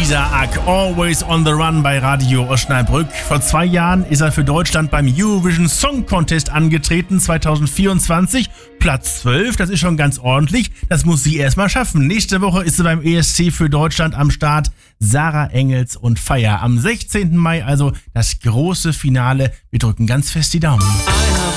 Isaac, Always on the Run bei Radio Osnabrück. Vor 2 Jahren ist er für Deutschland beim Eurovision Song Contest angetreten, 2024. Platz 12, das ist schon ganz ordentlich. Das muss sie erstmal schaffen. Nächste Woche ist sie beim ESC für Deutschland am Start. Sarah Engels und Feier. Am 16. Mai also das große Finale. Wir drücken ganz fest die Daumen.